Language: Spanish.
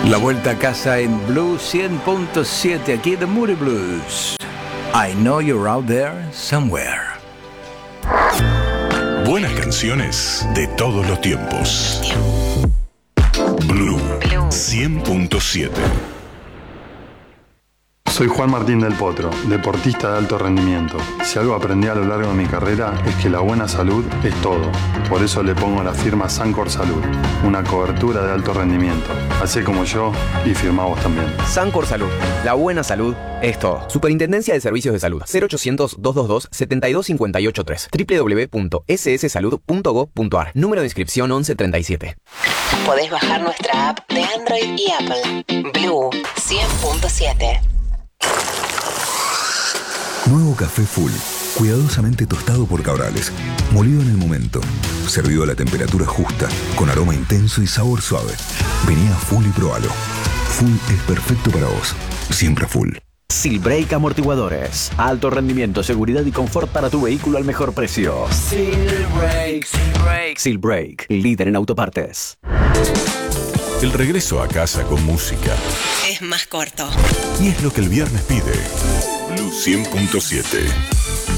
La vuelta a casa en Blue 100.7, aquí de Moody Blues. I know you're out there somewhere. Buenas canciones de todos los tiempos. Blue 100.7. Soy Juan Martín del Potro, deportista de alto rendimiento. Si algo aprendí a lo largo de mi carrera es que la buena salud es todo. Por eso le pongo la firma Sancor Salud, una cobertura de alto rendimiento. Hacé como yo y firmá vos también. Sancor Salud, la buena salud es todo. Superintendencia de Servicios de Salud, 0800-222-72583, www.sssalud.gov.ar, número de inscripción 1137. Podés bajar nuestra app de Android y Apple. Blue 100.7. Nuevo café Full, cuidadosamente tostado por Cabrales, molido en el momento, servido a la temperatura justa, con aroma intenso y sabor suave. Vení a Full y probalo. Full es perfecto para vos, siempre Full. Silbrake Amortiguadores. Alto rendimiento, seguridad y confort para tu vehículo al mejor precio. Silbrake. Silbrake, líder en autopartes. El regreso a casa con música Es más corto. y es lo que el viernes pide. Blue 100.7.